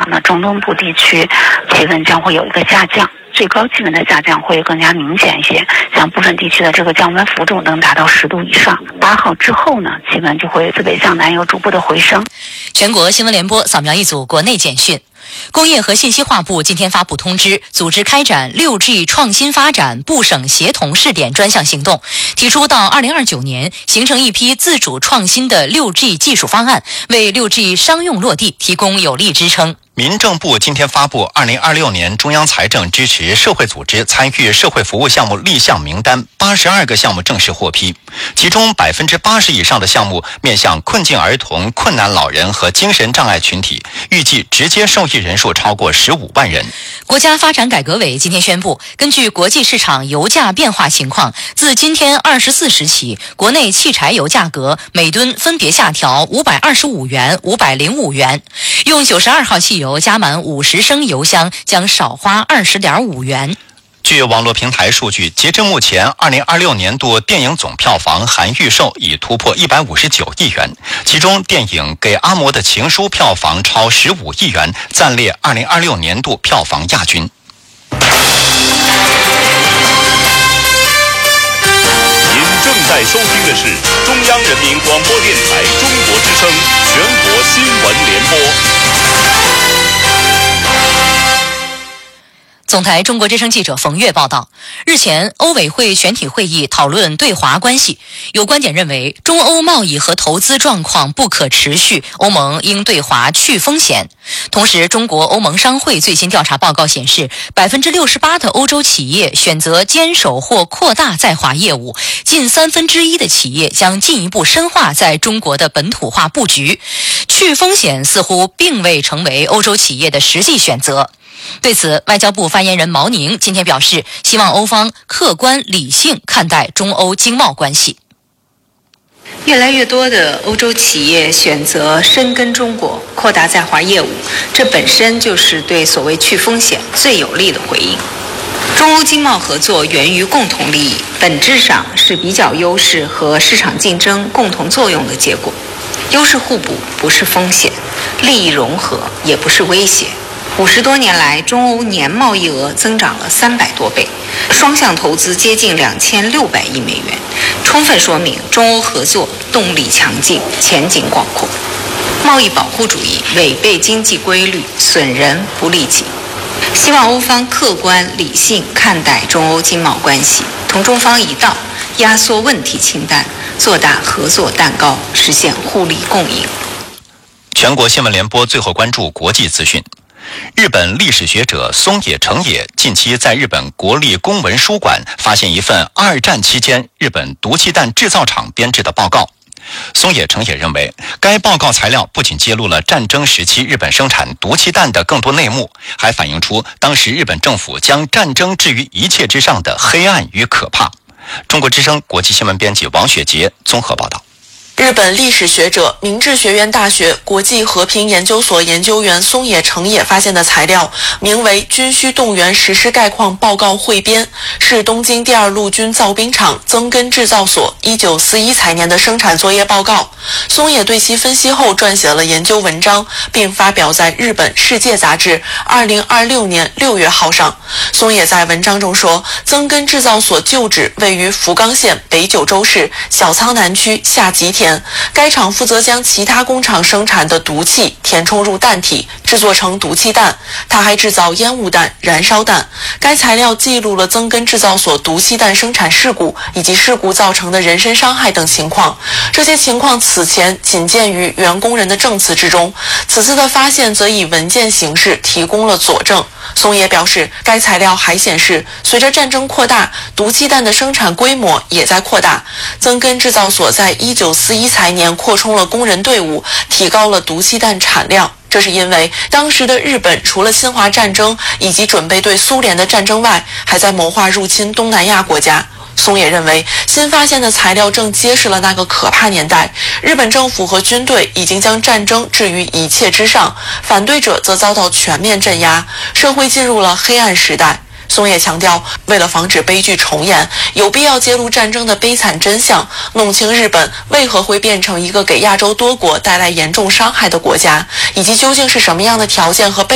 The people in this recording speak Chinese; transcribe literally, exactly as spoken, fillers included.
呢，中东部地区气温将会有一个下降，最高气温的下降会更加明显一些，像部分地区的这个降温幅度能达到十度以上。八号之后呢，气温就会自北向南有逐步的回升。 全国新闻联播扫描一组国内简讯。工业和信息化部今天发布通知，组织开展 六 G 创新发展部省协同试点专项行动，提出到二零二九年形成一批自主创新的 六 G 技术方案，为 六 G 商用落地提供有力支撑。 民政部今天发布二零二六年中央财政支持社会组织参与社会服务项目立项名单，八十二个项目正式获批，其中百分之八十以上的项目面向困境儿童、困难老人和精神障碍群体，预计直接受益人数超过十五万人。 国家发展改革委今天宣布，根据国际市场油价变化情况，自今天二十四时起，国内汽柴油价格每吨分别下调五百二十五元、五百零五元，用九十二号汽油加满五十升油箱将少花二十点五元。 据网络平台数据，截至目前，二零二六年度电影总票房含预售已突破一百五十九亿元，其中电影《给阿嬷的情书》票房超十五亿元，暂列二零二六年度票房亚军。 您正在收听的是中央人民广播电台中国之声全国新闻联播。 总台中国之声记者冯月报道，日前欧委会全体会议讨论对华关系，有观点认为中欧贸易和投资状况不可持续，欧盟应对华去风险。同时，中国欧盟商会最新调查报告显示， 百分之六十八 的欧洲企业选择坚守或扩大在华业务，近三分之一的企业将进一步深化在中国的本土化布局。去风险似乎并未成为欧洲企业的实际选择。对此，外交部发言人毛宁今天表示，希望欧方客观理性看待中欧经贸关系。 越来越多的欧洲企业选择深耕中国，扩大在华业务，这本身就是对所谓去风险最有力的回应。中欧经贸合作源于共同利益，本质上是比较优势和市场竞争共同作用的结果。优势互补不是风险，利益融合也不是威胁。五十多年来，中欧年贸易额增长了三百多倍，双向投资接近两千六百亿美元，充分说明中欧合作动力强劲，前景广阔。贸易保护主义违背经济规律，损人不利己。希望欧方客观理性看待中欧经贸关系，同中方一道，压缩问题清单，做大合作蛋糕，实现互利共赢。 全国新闻联播最后关注国际资讯。日本历史学者松野成也近期在日本国立公文书馆发现一份二战期间日本毒气弹制造厂编制的报告。松野成也认为，该报告材料不仅揭露了战争时期日本生产毒气弹的更多内幕，还反映出当时日本政府将战争置于一切之上的黑暗与可怕。中国之声国际新闻编辑王雪杰综合报道。 日本历史学者、明治学院大学国际和平研究所研究员松野成也发现的材料，名为《军需动员实施概况报告汇编》，是东京第二陆军造兵厂增根制造所一九四一财年的生产作业报告。松野对其分析后撰写了研究文章，并发表在日本《世界》杂志二零二六年六月号上。松野在文章中说，增根制造所旧址位于福冈县北九州市小仓南区下吉田。该厂负责将其他工厂生产的毒气填充入弹体，制作成毒气弹。它还制造烟雾弹、燃烧弹。该材料记录了增根制造所毒气弹生产事故以及事故造成的人身伤害等情况。这些情况此前仅见于原工人的证词之中，此次的发现则以文件形式提供了佐证。松野表示，该材料还显示，随着战争扩大，毒气弹的生产规模也在扩大。增根制造所在一九四一财年扩充了工人队伍，提高了毒气弹产量。这是因为当时的日本除了侵华战争以及准备对苏联的战争外，还在谋划入侵东南亚国家。松野认为，新发现的材料正揭示了那个可怕年代，日本政府和军队已经将战争置于一切之上，反对者则遭到全面镇压，社会进入了黑暗时代。松野强调，为了防止悲剧重演，有必要揭露战争的悲惨真相，弄清日本为何会变成一个给亚洲多国带来严重伤害的国家，以及究竟是什么样的条件和背